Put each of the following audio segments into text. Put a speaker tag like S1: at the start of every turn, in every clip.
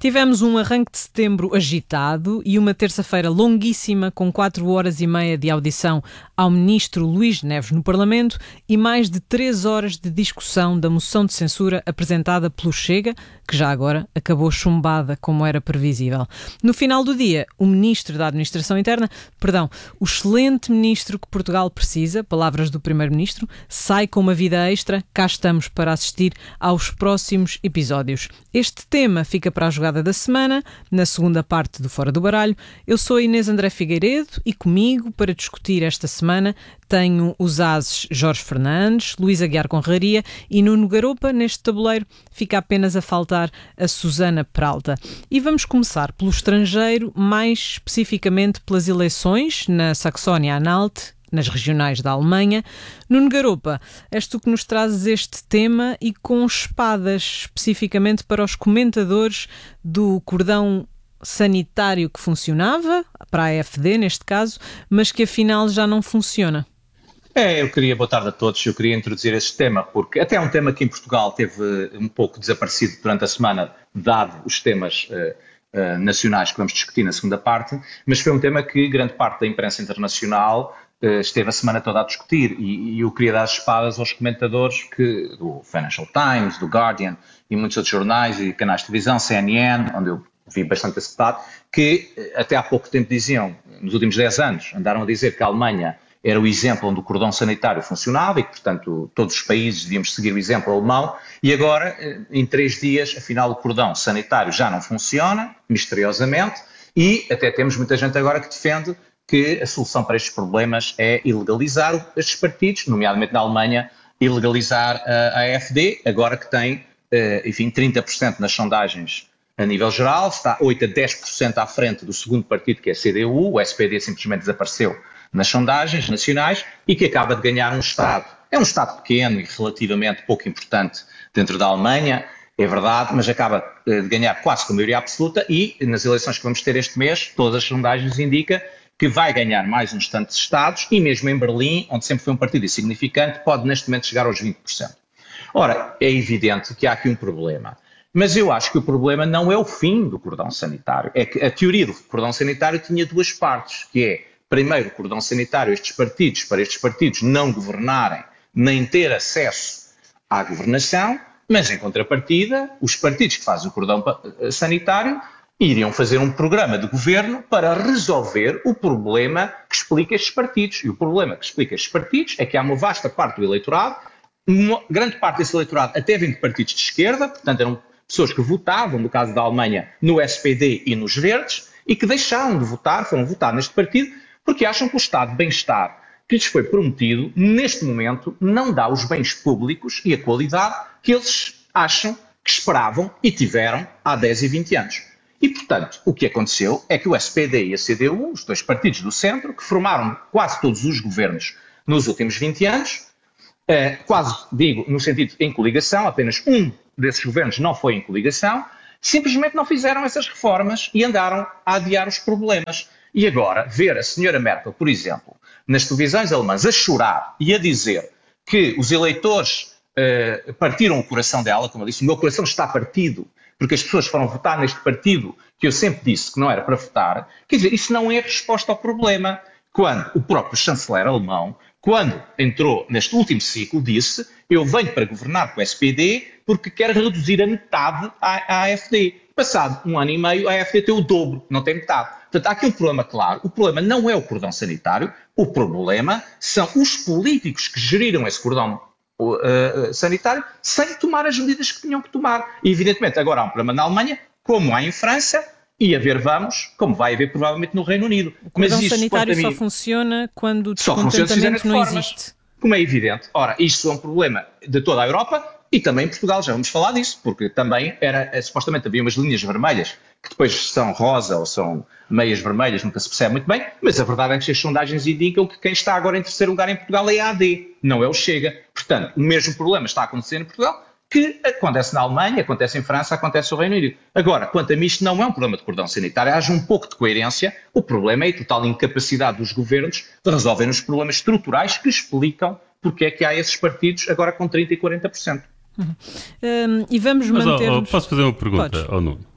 S1: Tivemos um arranque de setembro agitado e uma terça-feira longuíssima com 4 horas e meia de audição ao ministro Luís Neves no Parlamento e mais de 3 horas de discussão da moção de censura apresentada pelo Chega, que já agora acabou chumbada como era previsível. No final do dia, o ministro da Administração Interna, o excelente ministro que Portugal precisa, palavras do primeiro-ministro, sai com uma vida extra. Cá estamos para assistir aos próximos episódios. Este tema fica para a jogada da semana, na segunda parte do Fora do Baralho. Eu sou a Inês André Figueiredo e comigo, para discutir esta semana, tenho os ases Jorge Fernandes, Luís Aguiar Conraria e Nuno Garopa. Neste tabuleiro fica apenas a faltar a Susana Peralta. E vamos começar pelo estrangeiro, mais especificamente pelas eleições na Saxónia-Anhalt, nas regionais da Alemanha. Nuno Garopa, és tu que nos trazes este tema e com espadas especificamente para os comentadores do cordão sanitário que funcionava, para a AfD neste caso, mas que afinal já não funciona.
S2: Boa tarde a todos, eu queria introduzir este tema porque até é um tema que em Portugal teve um pouco desaparecido durante a semana, dado os temas nacionais que vamos discutir na segunda parte, mas foi um tema que grande parte da imprensa internacional esteve a semana toda a discutir e eu queria dar as espadas aos comentadores do Financial Times, do Guardian e muitos outros jornais e canais de televisão, CNN, onde eu vi bastante esse debate, que até há pouco tempo diziam, nos últimos 10 anos, andaram a dizer que a Alemanha era o exemplo onde o cordão sanitário funcionava e que, portanto, todos os países devíamos seguir o exemplo alemão e agora, em 3 dias, afinal, o cordão sanitário já não funciona, misteriosamente, e até temos muita gente agora que defende que a solução para estes problemas é ilegalizar estes partidos, nomeadamente na Alemanha, ilegalizar a AfD, agora que tem, 30% nas sondagens a nível geral, está 8 a 10% à frente do segundo partido, que é a CDU, o SPD simplesmente desapareceu nas sondagens nacionais e que acaba de ganhar um Estado. É um Estado pequeno e relativamente pouco importante dentro da Alemanha, é verdade, mas acaba de ganhar quase com a maioria absoluta e nas eleições que vamos ter este mês, todas as sondagens indicam que vai ganhar mais uns tantos Estados e mesmo em Berlim, onde sempre foi um partido insignificante, pode neste momento chegar aos 20%. Ora, é evidente que há aqui um problema. Mas eu acho que o problema não é o fim do cordão sanitário. É que a teoria do cordão sanitário tinha 2 partes, que é, primeiro, o cordão sanitário, para estes partidos não governarem, nem ter acesso à governação, mas, em contrapartida, os partidos que fazem o cordão sanitário iriam fazer um programa de governo para resolver o problema que explica estes partidos. E o problema que explica estes partidos é que há uma vasta parte do eleitorado, uma grande parte desse eleitorado até vem de partidos de esquerda, portanto eram pessoas que votavam, no caso da Alemanha, no SPD e nos Verdes, e que deixaram de votar, foram votar neste partido, porque acham que o estado de bem-estar que lhes foi prometido, neste momento, não dá os bens públicos e a qualidade que eles acham que esperavam e tiveram há 10 e 20 anos. E, portanto, o que aconteceu é que o SPD e a CDU, os 2 partidos do centro, que formaram quase todos os governos nos últimos 20 anos, no sentido em coligação, apenas um desses governos não foi em coligação, simplesmente não fizeram essas reformas e andaram a adiar os problemas. E agora, ver a senhora Merkel, por exemplo, nas televisões alemãs a chorar e a dizer que os eleitores partiram o coração dela, como eu disse, o meu coração está partido, porque as pessoas foram votar neste partido que eu sempre disse que não era para votar, quer dizer, isso não é resposta ao problema. Quando o próprio chanceler alemão, quando entrou neste último ciclo, disse: eu venho para governar com o SPD porque quero reduzir a metade à AfD. Passado 1 ano e meio, a AfD tem o dobro, não tem metade. Portanto, há aqui um problema claro. O problema não é o cordão sanitário, o problema são os políticos que geriram esse cordão sanitário sem tomar as medidas que tinham que tomar. E, evidentemente, agora há um problema na Alemanha, como há em França, e como vai haver provavelmente no Reino Unido.
S1: O cordão sanitário só funciona quando o descontentamento não existe.
S2: Como é evidente. Ora, isto é um problema de toda a Europa e também em Portugal, já vamos falar disso, porque também supostamente havia umas linhas vermelhas, que depois são rosa ou são meias vermelhas, nunca se percebe muito bem, mas a verdade é que as sondagens indicam que quem está agora em terceiro lugar em Portugal é a AD, não é o Chega. Portanto, o mesmo problema está a acontecer em Portugal, que acontece na Alemanha, acontece em França, acontece no Reino Unido. Agora, quanto a mim, isto não é um problema de cordão sanitário, haja um pouco de coerência, o problema é a total incapacidade dos governos de resolverem os problemas estruturais que explicam porque é que há esses partidos agora com 30% e 40%.
S1: E vamos manter-nos...
S3: Posso fazer uma pergunta ao Nuno?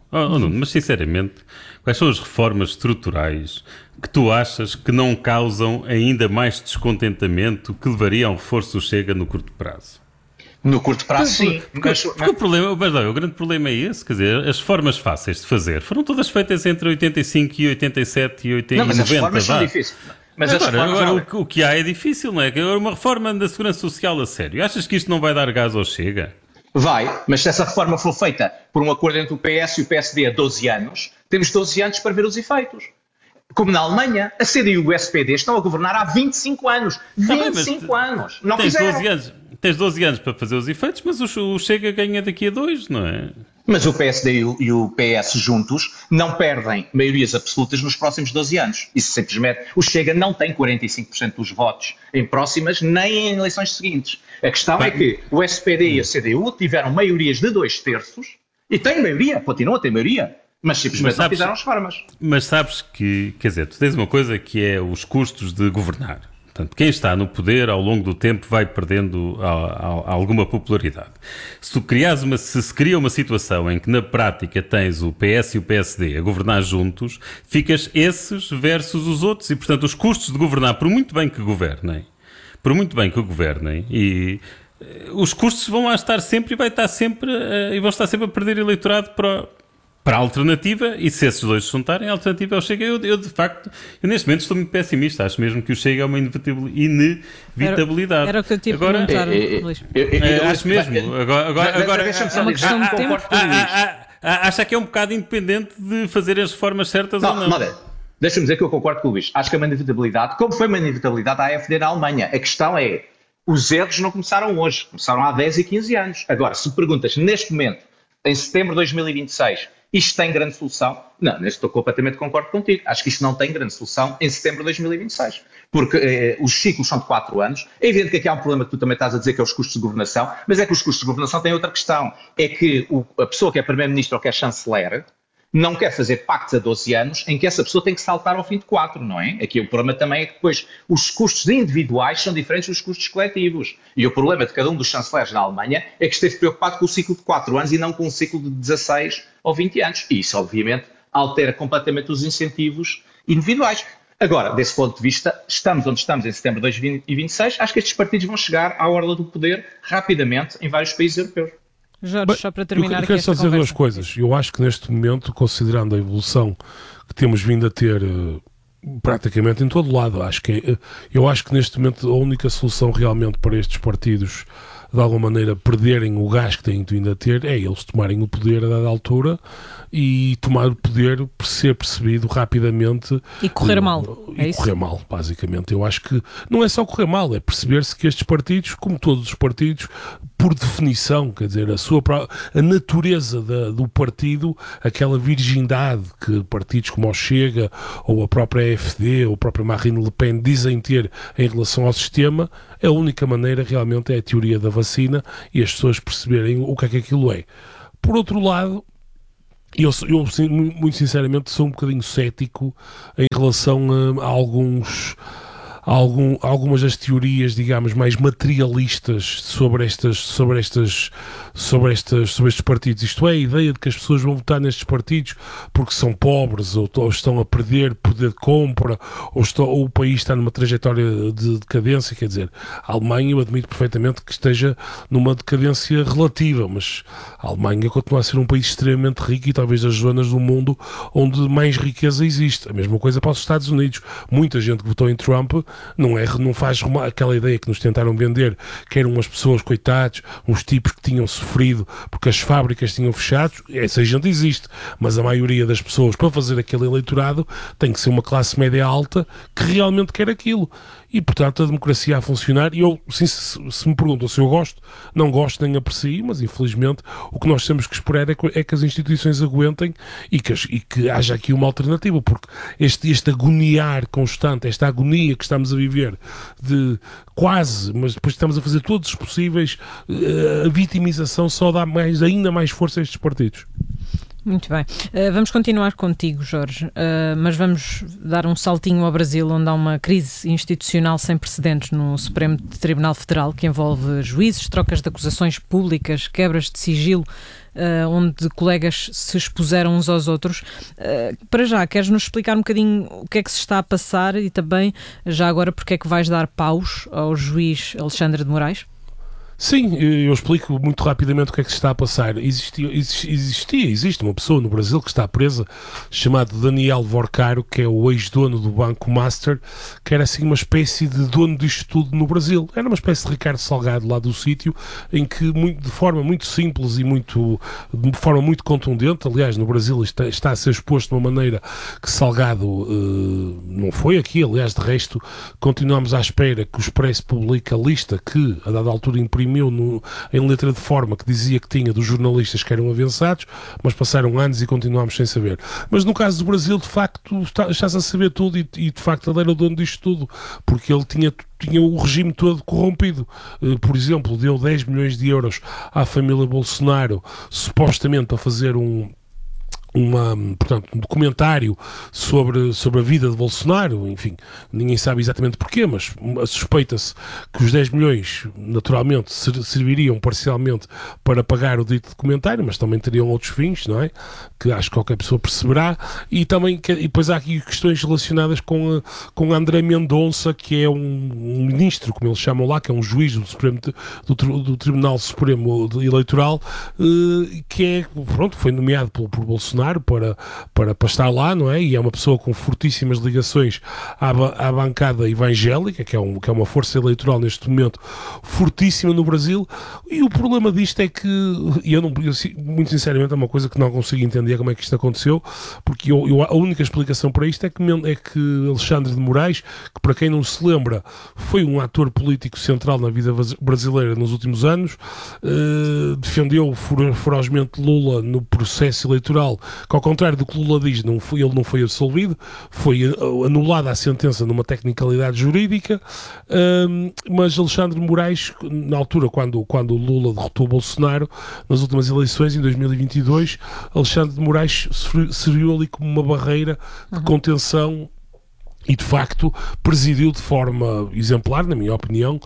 S3: Nuno, mas sinceramente, quais são as reformas estruturais que tu achas que não causam ainda mais descontentamento, que levariam ao reforço do Chega no curto prazo?
S2: No curto prazo, sim.
S3: Porque o grande problema é esse, quer dizer, as reformas fáceis de fazer foram todas feitas entre 85 e 87 e 80
S2: não, mas
S3: 90.
S2: As reformas são difíceis. Mas
S3: agora o que há é difícil, não é? Uma reforma da Segurança Social a sério. Achas que isto não vai dar gás ao Chega?
S2: Vai, mas se essa reforma for feita por um acordo entre o PS e o PSD há 12 anos, temos 12 anos para ver os efeitos. Como na Alemanha, a CDU e o SPD estão a governar há 25 anos. 25 anos. Não
S3: tens 12 anos para fazer os efeitos, mas o Chega ganha daqui a 2, não é?
S2: Mas o PSD e o PS juntos não perdem maiorias absolutas nos próximos 12 anos. Isso simplesmente, o Chega não tem 45% dos votos em próximas nem em eleições seguintes. A questão é que o SPD e a CDU tiveram maiorias de 2/3 e têm maioria, continuam a ter maioria, mas simplesmente não fizeram as reformas.
S3: Mas sabes que, quer dizer, tu tens uma coisa que é os custos de governar. Portanto, quem está no poder ao longo do tempo vai perdendo alguma popularidade. Se se cria uma situação em que na prática tens o PS e o PSD a governar juntos, ficas esses versus os outros e, portanto, os custos de governar, por muito bem que governem, e os custos vão lá estar sempre e vão estar sempre a perder eleitorado para a alternativa, e se esses dois se juntarem, a alternativa é o Chega. Eu de facto, neste momento estou muito pessimista. Acho mesmo que o Chega é uma inevitabilidade.
S1: Era o que eu te ia perguntar, Luís.
S3: Acho mesmo. Agora
S2: deixa-me só dizer,
S3: acha que é um bocado independente de fazer as reformas certas ou não?
S2: Deixa-me dizer que eu concordo com o Luís. Acho que é uma inevitabilidade, como foi uma inevitabilidade à AfD na Alemanha. A questão é, os erros não começaram hoje, começaram há 10 e 15 anos. Agora, se perguntas, neste momento, em setembro de 2026, isto tem grande solução? Não, neste estou completamente concordo contigo. Acho que isto não tem grande solução em setembro de 2026. Porque os ciclos são de 4 anos. É evidente que aqui há um problema que tu também estás a dizer, que é os custos de governação, mas é que os custos de governação têm outra questão. É que a pessoa que é primeiro-ministro ou que é chanceler não quer fazer pactos a 12 anos em que essa pessoa tem que saltar ao fim de 4, não é? Aqui o problema também é que depois os custos individuais são diferentes dos custos coletivos. E o problema de cada um dos chanceleres na Alemanha é que esteve preocupado com o ciclo de 4 anos e não com um ciclo de 16 ou 20 anos. E isso, obviamente, altera completamente os incentivos individuais. Agora, desse ponto de vista, estamos onde estamos em setembro de 2026. Acho que estes partidos vão chegar à orla do poder rapidamente em vários países europeus.
S1: Jorge, só para terminar
S4: eu quero só dizer duas coisas. Eu acho que neste momento, considerando a evolução que temos vindo a ter praticamente em todo lado, eu acho que neste momento a única solução realmente para estes partidos de alguma maneira perderem o gás que têm vindo a ter é eles tomarem o poder a dada altura e tomar o poder ser percebido rapidamente
S1: e correr mal.
S4: Correr mal, basicamente. Eu acho que não é só correr mal, é perceber-se que estes partidos, como todos os partidos, por definição, quer dizer, a natureza do partido, aquela virgindade que partidos como o Chega ou a própria AfD ou a própria Marine Le Pen dizem ter em relação ao sistema, a única maneira realmente é a teoria da vacina e as pessoas perceberem o que é que aquilo é. Por outro lado, eu muito sinceramente sou um bocadinho cético em relação a algumas das teorias, digamos, mais materialistas sobre estes partidos. Isto é, a ideia de que as pessoas vão votar nestes partidos porque são pobres ou estão a perder poder de compra ou o país está numa trajetória de decadência. Quer dizer, a Alemanha, eu admito perfeitamente que esteja numa decadência relativa, mas a Alemanha continua a ser um país extremamente rico e talvez das zonas do mundo onde mais riqueza existe. A mesma coisa para os Estados Unidos. Muita gente que votou em Trump não faz aquela ideia que nos tentaram vender, que eram umas pessoas, coitados, uns tipos que tinham sofrido porque as fábricas tinham fechado. Essa gente existe, mas a maioria das pessoas, para fazer aquele eleitorado, tem que ser uma classe média alta que realmente quer aquilo. E, portanto, a democracia a funcionar, e eu, se me perguntam se eu gosto, não gosto nem aprecio, mas infelizmente o que nós temos que esperar é que as instituições aguentem e que haja aqui uma alternativa, porque este agoniar constante, esta agonia que estamos a viver de quase, mas depois estamos a fazer todos os possíveis, a vitimização só dá ainda mais força a estes partidos.
S1: Muito bem. Vamos continuar contigo, Jorge, mas vamos dar um saltinho ao Brasil, onde há uma crise institucional sem precedentes no Supremo Tribunal Federal, que envolve juízes, trocas de acusações públicas, quebras de sigilo onde colegas se expuseram uns aos outros. Para já, queres-nos explicar um bocadinho o que é que se está a passar e também, já agora, porque é que vais dar paus ao juiz Alexandre de Moraes?
S4: Sim, eu explico muito rapidamente o que é que se está a passar. Existe uma pessoa no Brasil que está presa, chamado Daniel Vorcaro, que é o ex-dono do Banco Master, que era assim uma espécie de dono disto tudo no Brasil. Era uma espécie de Ricardo Salgado lá do sítio, em que de forma muito simples e de forma muito contundente, aliás, no Brasil está a ser exposto de uma maneira que Salgado não foi aqui, aliás, de resto, continuamos à espera que o Expresso publique a lista que, a dada altura, imprimiu em letra de forma que dizia que tinha dos jornalistas que eram avançados, mas passaram anos e continuámos sem saber. Mas no caso do Brasil, de facto, estás a saber tudo e de facto ele era o dono disto tudo, porque ele tinha o regime todo corrompido. Por exemplo, deu 10 milhões de euros à família Bolsonaro, supostamente para fazer um documentário sobre a vida de Bolsonaro. Enfim, ninguém sabe exatamente porquê, mas suspeita-se que os 10 milhões naturalmente serviriam parcialmente para pagar o dito documentário, mas também teriam outros fins, não é? Que acho que qualquer pessoa perceberá. E depois há aqui questões relacionadas com André Mendonça, que é um ministro, como eles chamam lá, que é um juiz do Tribunal Supremo Eleitoral, que foi nomeado por Bolsonaro para estar lá, não é? E é uma pessoa com fortíssimas ligações à bancada evangélica, que é uma força eleitoral neste momento fortíssima no Brasil. E o problema disto é que, muito sinceramente, é uma coisa que não consigo entender como é que isto aconteceu, porque a única explicação para isto é que Alexandre de Moraes, que para quem não se lembra, foi um ator político central na vida brasileira nos últimos anos, defendeu ferozmente Lula no processo eleitoral, que ao contrário do que Lula diz, ele não foi absolvido, foi anulada a sentença numa tecnicalidade jurídica, mas Alexandre de Moraes, na altura, quando Lula derrotou Bolsonaro nas últimas eleições, em 2022, Alexandre de Moraes serviu ali como uma barreira de contenção e, de facto, presidiu de forma exemplar, na minha opinião,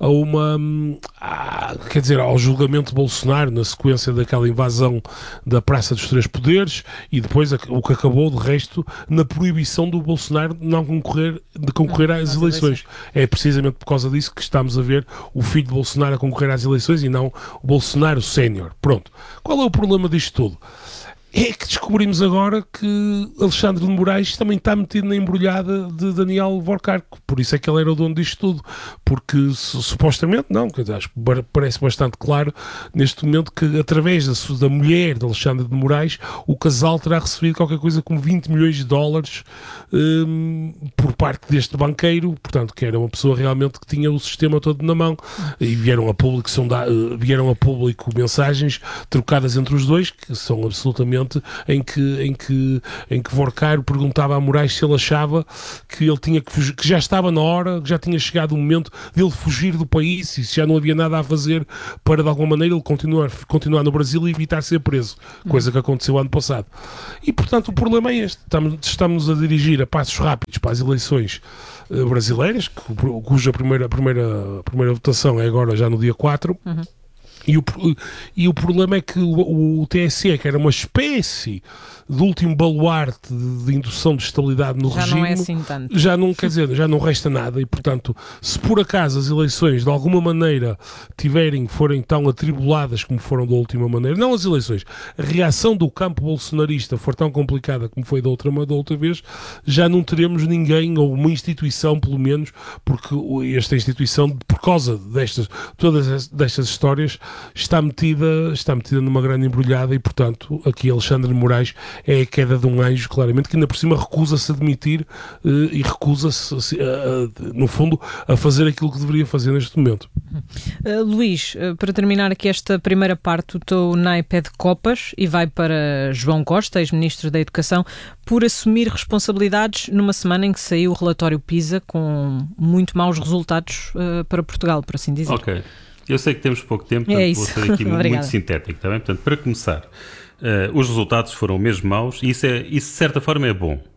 S4: ao julgamento de Bolsonaro na sequência daquela invasão da Praça dos Três Poderes e depois o que acabou, de resto, na proibição do Bolsonaro de concorrer às eleições. É precisamente por causa disso que estamos a ver o filho de Bolsonaro a concorrer às eleições e não o Bolsonaro sénior. Pronto. Qual é o problema disto tudo? É que descobrimos agora que Alexandre de Moraes também está metido na embrulhada de Daniel Vorcaro. Por isso é que ele era o dono disto tudo. Porque supostamente, não, acho que parece bastante claro neste momento que através da mulher de Alexandre de Moraes, o casal terá recebido qualquer coisa como 20 milhões de dólares por parte deste banqueiro, portanto, que era uma pessoa realmente que tinha o sistema todo na mão. E vieram a público mensagens trocadas entre os dois, que são absolutamente em que Vorcaro perguntava a Moraes se ele achava que ele tinha que fugir, que já estava na hora, que já tinha chegado o momento dele fugir do país e se já não havia nada a fazer para, de alguma maneira, ele continuar no Brasil e evitar ser preso, coisa que aconteceu ano passado. E, portanto, o problema é este. Estamos a dirigir a passos rápidos para as eleições brasileiras, cuja primeira votação é agora já no dia 4. E o problema é que o TSE, que era uma espécie de último baluarte de indução de estabilidade no regime,
S1: não é assim tanto.
S4: Já não resta nada e, portanto, se por acaso as eleições de alguma maneira forem tão atribuladas como foram da última maneira, não as eleições, a reação do campo bolsonarista for tão complicada como foi da outra vez, já não teremos ninguém, ou uma instituição pelo menos, porque esta instituição, por causa todas destas histórias, está metida numa grande embrulhada e, portanto, aqui Alexandre de Moraes é a queda de um anjo, claramente, que ainda por cima recusa-se a admitir e recusa-se, no fundo, a fazer aquilo que deveria fazer neste momento.
S1: Luís, para terminar aqui esta primeira parte, o teu naipe é de copas e vai para João Costa, ex-ministro da Educação, por assumir responsabilidades numa semana em que saiu o relatório PISA com muito maus resultados para Portugal, por assim dizer.
S3: Ok. Eu sei que temos pouco tempo, portanto vou ser aqui muito sintético, tá bem? Portanto, para começar, os resultados foram mesmo maus e isso de certa forma é bom.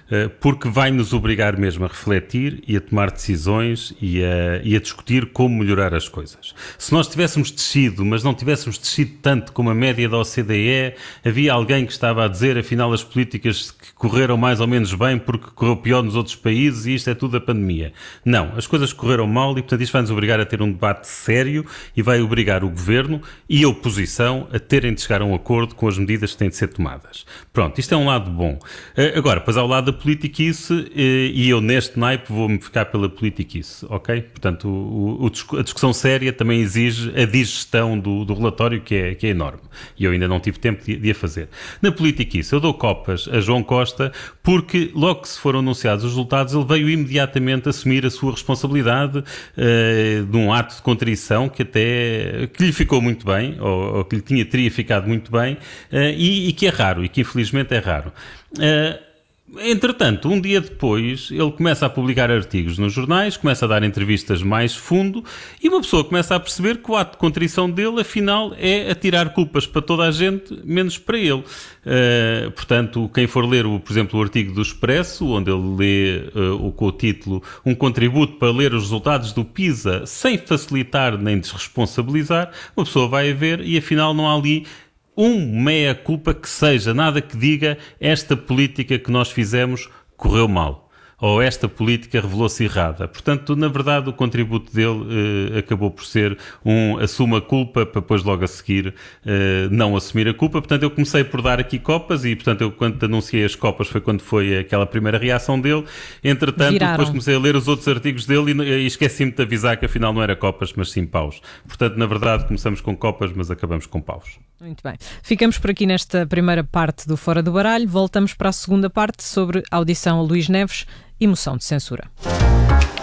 S3: porque vai nos obrigar mesmo a refletir e a tomar decisões e a discutir como melhorar as coisas. Se nós tivéssemos descido, mas não tivéssemos descido tanto como a média da OCDE, havia alguém que estava a dizer, afinal, as políticas que correram mais ou menos bem porque correu pior nos outros países e isto é tudo a pandemia. Não, as coisas correram mal e, portanto, isto vai nos obrigar a ter um debate sério e vai obrigar o Governo e a oposição a terem de chegar a um acordo com as medidas que têm de ser tomadas. Pronto, isto é um lado bom. Agora, pois ao lado da politiquice, e eu neste naipe vou-me ficar pela politiquice, ok? Portanto, a discussão séria também exige a digestão do relatório, que é enorme. E eu ainda não tive tempo de a fazer. Na politiquice, eu dou copas a João Costa, porque logo que se foram anunciados os resultados, ele veio imediatamente assumir a sua responsabilidade de um ato de contrição que lhe ficou muito bem, ou que lhe teria ficado muito bem, e que é raro, e que infelizmente é raro. Entretanto, um dia depois, ele começa a publicar artigos nos jornais, começa a dar entrevistas mais fundo e uma pessoa começa a perceber que o ato de contrição dele, afinal, é atirar culpas para toda a gente, menos para ele. Portanto, quem for ler, por exemplo, o artigo do Expresso, onde ele lê com o título Um contributo para ler os resultados do PISA sem facilitar nem desresponsabilizar, uma pessoa vai a ver e, afinal, não há ali meia-culpa que seja, nada que diga esta política que nós fizemos correu mal, ou esta política revelou-se errada. Portanto, na verdade, o contributo dele acabou por ser assuma a culpa, para depois logo a seguir não assumir a culpa. Portanto, eu comecei por dar aqui copas e, portanto, eu quando anunciei as copas foi quando foi aquela primeira reação dele. Entretanto, depois comecei a ler os outros artigos dele e esqueci-me de avisar que afinal não era copas, mas sim paus. Portanto, na verdade, começamos com copas, mas acabamos com paus.
S1: Muito bem. Ficamos por aqui nesta primeira parte do Fora do Baralho. Voltamos para a segunda parte sobre a audição a Luís Neves e moção de censura.